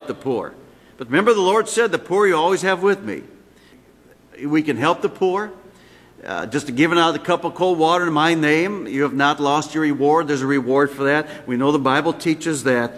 the poor. But remember, the Lord said, the poor you always have with me. We can help the poor. Just giving out a cup of cold water in my name, you have not lost your reward. There's a reward for that. We know the Bible teaches that.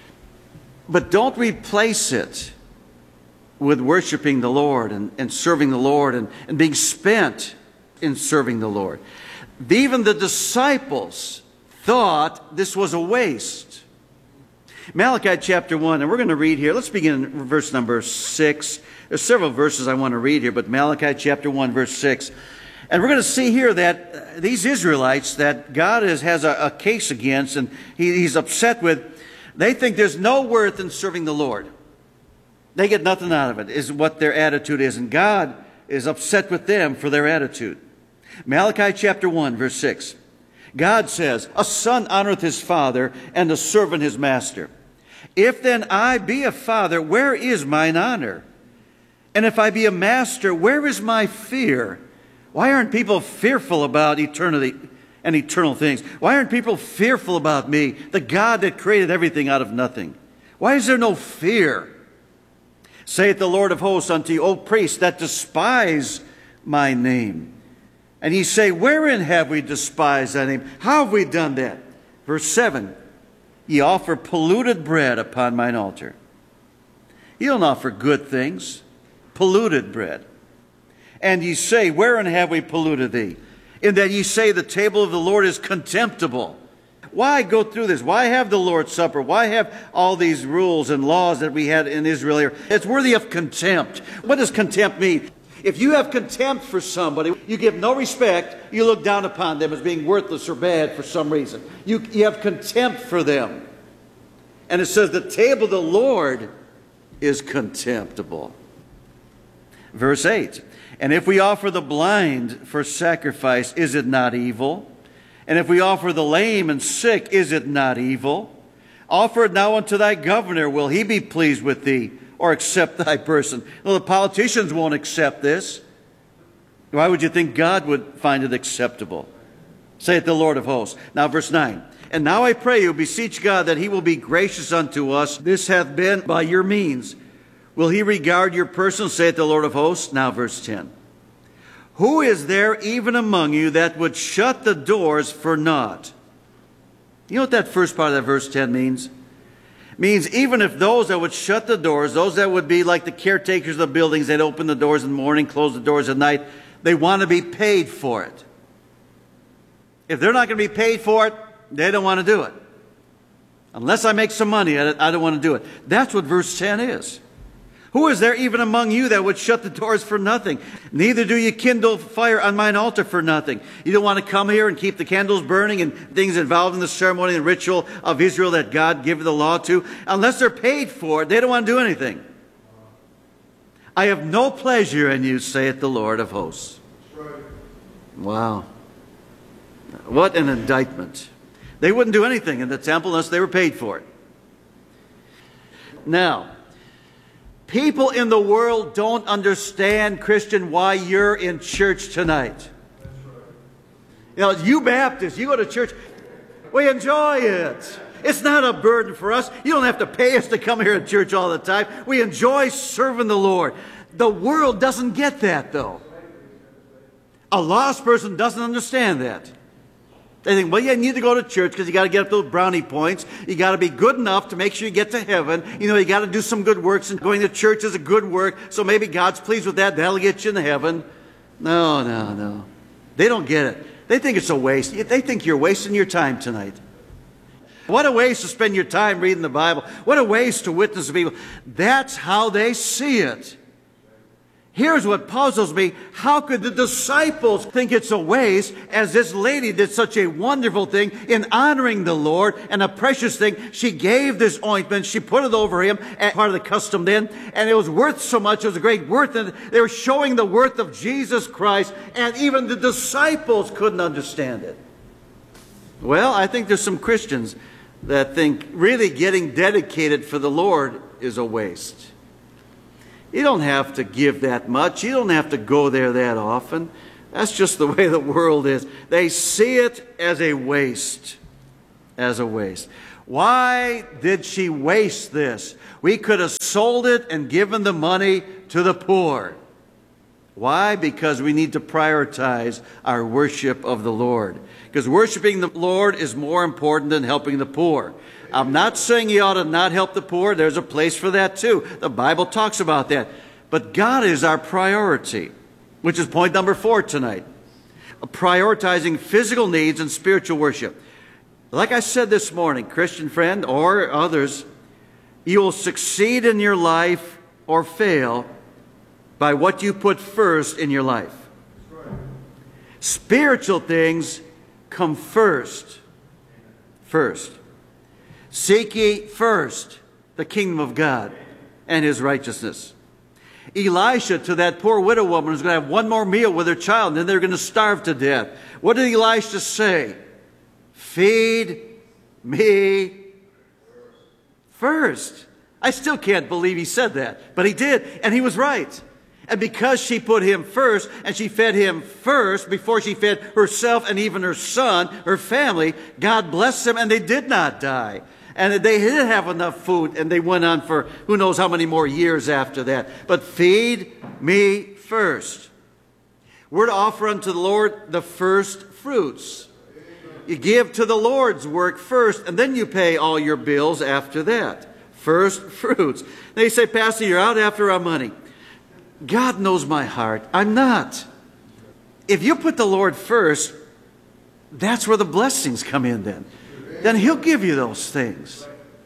But don't replace it with worshiping the Lord and serving the Lord and being spent in serving the Lord. Even the disciples thought this was a waste. Malachi chapter 1, and we're going to read here. Let's begin in verse number 6. There's several verses I want to read here, but Malachi chapter 1, verse 6. And we're going to see here that these Israelites that God has a case against and he's upset with, they think there's no worth in serving the Lord. They get nothing out of it, is what their attitude is. And God is upset with them for their attitude. Malachi chapter 1, verse 6. God says, a son honoreth his father, and a servant his master. If then I be a father, where is mine honor? And if I be a master, where is my fear? Why aren't people fearful about eternity and eternal things? Why aren't people fearful about me, the God that created everything out of nothing? Why is there no fear? Saith the Lord of hosts unto you, O priests that despise my name. And ye say, wherein have we despised thy name? How have we done that? Verse 7, ye offer polluted bread upon mine altar. You don't offer good things, polluted bread. And ye say, wherein have we polluted thee? In that ye say the table of the Lord is contemptible. Why go through this? Why have the Lord's Supper? Why have all these rules and laws that we had in Israel here? It's worthy of contempt. What does contempt mean? If you have contempt for somebody, you give no respect, you look down upon them as being worthless or bad for some reason. You have contempt for them. And it says the table of the Lord is contemptible. Verse 8, and if we offer the blind for sacrifice, is it not evil? And if we offer the lame and sick, is it not evil? Offer it now unto thy governor. Will he be pleased with thee, or accept thy person? Well, the politicians won't accept this. Why would you think God would find it acceptable? Saith the Lord of hosts. Now verse 9. And now I pray you, beseech God that he will be gracious unto us. This hath been by your means. Will he regard your person, saith the Lord of hosts? Now verse 10. Who is there even among you that would shut the doors for naught? You know what that first part of that verse 10 means? It means even if those that would shut the doors, those that would be like the caretakers of the buildings, they'd open the doors in the morning, close the doors at night, they want to be paid for it. If they're not going to be paid for it, they don't want to do it. Unless I make some money at it, I don't want to do it. That's what verse 10 is. Who is there even among you that would shut the doors for nothing? Neither do you kindle fire on mine altar for nothing. You don't want to come here and keep the candles burning and things involved in the ceremony and ritual of Israel that God gave the law to. Unless they're paid for it, they don't want to do anything. I have no pleasure in you, saith the Lord of hosts. Wow. What an indictment. They wouldn't do anything in the temple unless they were paid for it. Now, people in the world don't understand, Christian, why you're in church tonight. You know, you Baptists, you go to church, we enjoy it. It's not a burden for us. You don't have to pay us to come here to church all the time. We enjoy serving the Lord. The world doesn't get that, though. A lost person doesn't understand that. They think, well, you need to go to church because you got to get up those brownie points. You got to be good enough to make sure you get to heaven. You know, you got to do some good works, and going to church is a good work. So maybe God's pleased with that. That'll get you into heaven. No, no, no. They don't get it. They think it's a waste. They think you're wasting your time tonight. What a waste to spend your time reading the Bible. What a waste to witness to people. That's how they see it. Here's what puzzles me. How could the disciples think it's a waste as this lady did such a wonderful thing in honoring the Lord and a precious thing? She gave this ointment. She put it over him, part of the custom then, and it was worth so much. It was a great worth. And they were showing the worth of Jesus Christ, and even the disciples couldn't understand it. Well, I think there's some Christians that think really getting dedicated for the Lord is a waste. You don't have to give that much. You don't have to go there that often. That's just the way the world is. They see it as a waste. As a waste. Why did she waste this? We could have sold it and given the money to the poor. Why? Because we need to prioritize our worship of the Lord. Because worshiping the Lord is more important than helping the poor. I'm not saying you ought to not help the poor. There's a place for that too. The Bible talks about that. But God is our priority, which is point number 4 tonight. Prioritizing physical needs and spiritual worship. Like I said this morning, Christian friend or others, you will succeed in your life or fail by what you put first in your life. Spiritual things come first. First. Seek ye first the kingdom of God and his righteousness. Elisha, to that poor widow woman who's going to have one more meal with her child, and then they're going to starve to death. What did Elisha say? Feed me first. I still can't believe he said that, but he did, and he was right. And because she put him first, and she fed him first before she fed herself and even her son, her family, God blessed them, and they did not die. And they did have enough food, and they went on for who knows how many more years after that. But feed me first. We're to offer unto the Lord the first fruits. You give to the Lord's work first, and then you pay all your bills after that. First fruits. They say, Pastor, you're out after our money. God knows my heart. I'm not. If you put the Lord first, that's where the blessings come in then. Then he'll give you those things.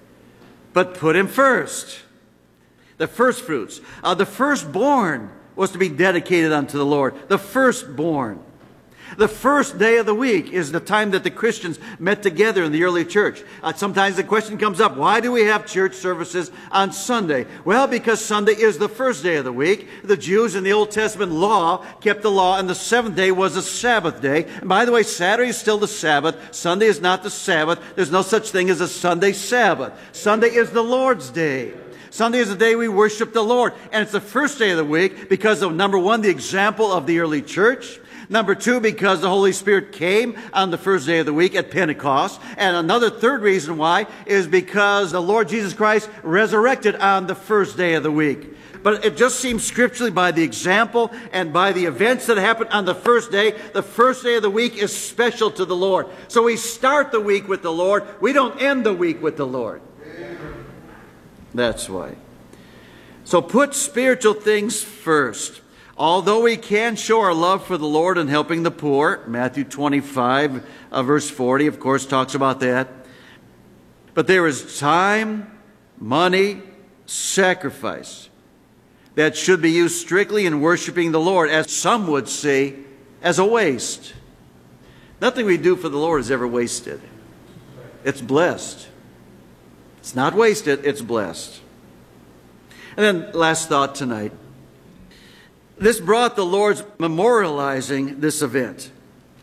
But put him first. The first fruits. The firstborn was to be dedicated unto the Lord. The firstborn. The first day of the week is the time that the Christians met together in the early church. Sometimes the question comes up, why do we have church services on Sunday? Well, because Sunday is the first day of the week. The Jews in the Old Testament law kept the law, and the seventh day was a Sabbath day. And by the way, Saturday is still the Sabbath. Sunday is not the Sabbath. There's no such thing as a Sunday Sabbath. Sunday is the Lord's day. Sunday is the day we worship the Lord. And it's the first day of the week because of, number one, the example of the early church. Number two, because the Holy Spirit came on the first day of the week at Pentecost. And another third reason why is because the Lord Jesus Christ resurrected on the first day of the week. But it just seems scripturally by the example and by the events that happened on the first day of the week is special to the Lord. So we start the week with the Lord. We don't end the week with the Lord. Amen. That's why. So put spiritual things first. Although we can show our love for the Lord in helping the poor, Matthew 25, verse 40, of course, talks about that. But there is time, money, sacrifice that should be used strictly in worshiping the Lord, as some would say, as a waste. Nothing we do for the Lord is ever wasted. It's blessed. It's not wasted, it's blessed. And then last thought tonight. This brought the Lord's memorializing this event.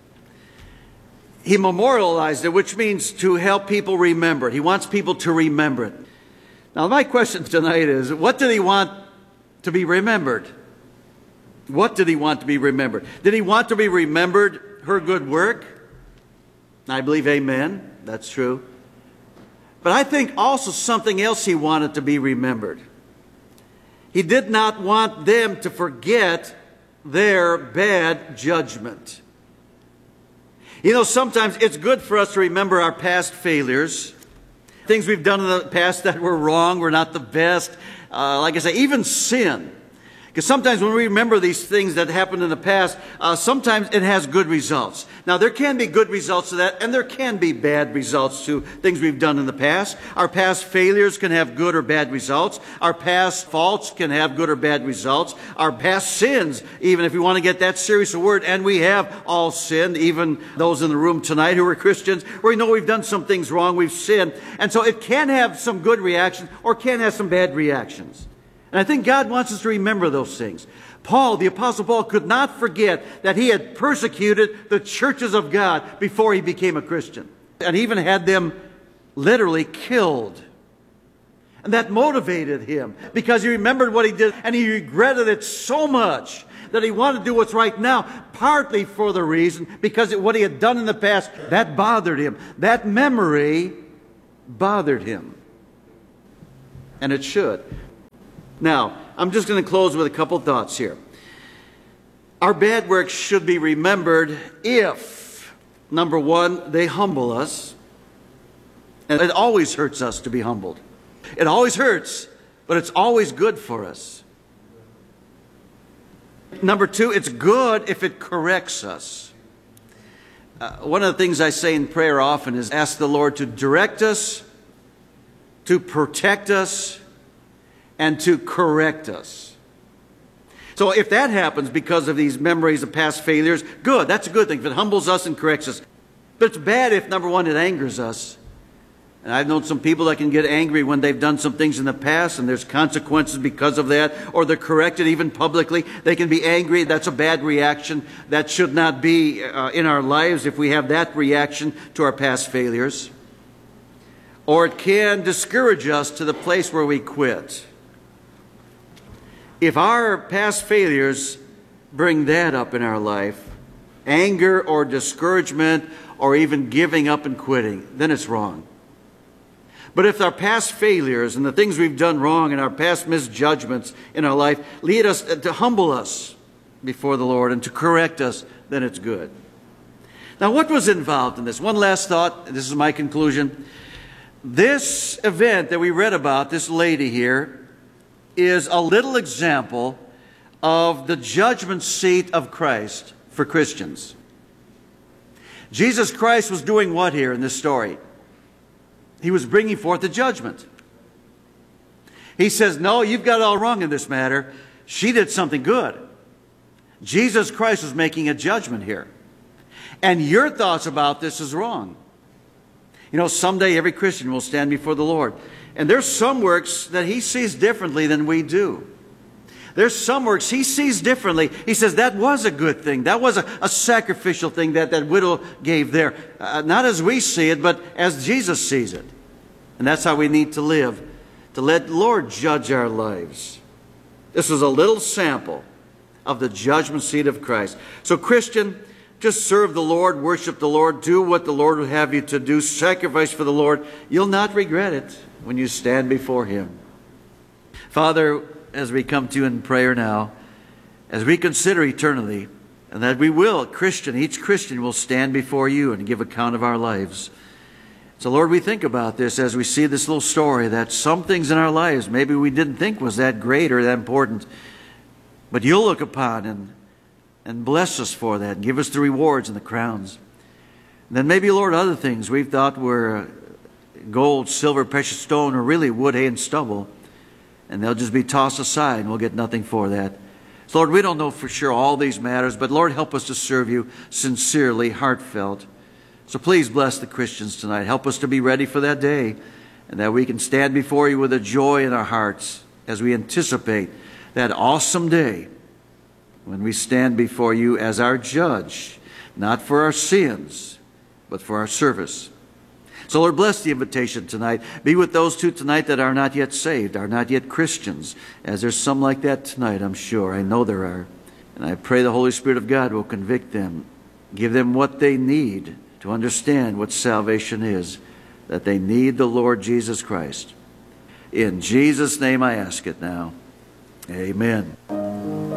He memorialized it, which means to help people remember it. He wants people to remember it. Now, my question tonight is, what did he want to be remembered? What did he want to be remembered? Did he want to be remembered her good work? I believe amen. That's true. But I think also something else he wanted to be remembered. He did not want them to forget their bad judgment. You know, sometimes it's good for us to remember our past failures, things we've done in the past that were wrong, were not the best. Like I say, even sin. Because sometimes when we remember these things that happened in the past, sometimes it has good results. Now, there can be good results to that, and there can be bad results to things we've done in the past. Our past failures can have good or bad results. Our past faults can have good or bad results. Our past sins, even if we want to get that serious a word, and we have all sinned, even those in the room tonight who are Christians, where we know we've done some things wrong, we've sinned. And so it can have some good reactions or can have some bad reactions. And I think God wants us to remember those things. Paul, the Apostle Paul, could not forget that he had persecuted the churches of God before he became a Christian. And even had them literally killed. And that motivated him because he remembered what he did and he regretted it so much that he wanted to do what's right now, partly for the reason because what he had done in the past, that bothered him. That memory bothered him. And it should. Now, I'm just going to close with a couple thoughts here. Our bad works should be remembered if, number one, they humble us. And it always hurts us to be humbled. It always hurts, but it's always good for us. Number two, it's good if it corrects us. One of the things I say in prayer often is ask the Lord to direct us, to protect us, and to correct us. So if that happens because of these memories of past failures, good. That's a good thing if it humbles us and corrects us. But it's bad if, number one, it angers us. And I've known some people that can get angry when they've done some things in the past and there's consequences because of that, or they're corrected even publicly. They can be angry. That's a bad reaction. That should not be in our lives if we have that reaction to our past failures. Or it can discourage us to the place where we quit. If our past failures bring that up in our life, anger or discouragement or even giving up and quitting, then it's wrong. But if our past failures and the things we've done wrong and our past misjudgments in our life lead us to humble us before the Lord and to correct us, then it's good. Now, what was involved in this? One last thought. This is my conclusion. This event that we read about, this lady here, is a little example of the judgment seat of Christ for Christians. Jesus Christ was doing what here in this story? He was bringing forth the judgment. He says, no, you've got it all wrong in this matter. She did something good. Jesus Christ was making a judgment here. And your thoughts about this is wrong. You know, someday every Christian will stand before the Lord. And there's some works that he sees differently than we do. There's some works he sees differently. He says that was a good thing. That was a sacrificial thing that widow gave there. Not as we see it, but as Jesus sees it. And that's how we need to live, to let the Lord judge our lives. This is a little sample of the judgment seat of Christ. So Christian, just serve the Lord, worship the Lord, do what the Lord would have you to do, sacrifice for the Lord. You'll not regret it when you stand before Him. Father, as we come to you in prayer now, as we consider eternity, and that we will, each Christian will stand before you and give account of our lives. So Lord, we think about this as we see this little story, that some things in our lives maybe we didn't think was that great or that important, but you'll look upon and bless us for that and give us the rewards and the crowns. And then maybe, Lord, other things we've thought were gold, silver, precious stone, or really wood, hay, and stubble, and they'll just be tossed aside and we'll get nothing for that. So Lord, we don't know for sure all these matters, but Lord, help us to serve you sincerely, heartfelt. So please bless the Christians tonight. Help us to be ready for that day, and that we can stand before you with a joy in our hearts as we anticipate that awesome day when we stand before you as our judge, not for our sins, but for our service. So Lord, bless the invitation tonight. Be with those two tonight that are not yet saved, are not yet Christians, as there's some like that tonight, I'm sure. I know there are. And I pray the Holy Spirit of God will convict them, give them what they need to understand what salvation is, that they need the Lord Jesus Christ. In Jesus' name I ask it now. Amen.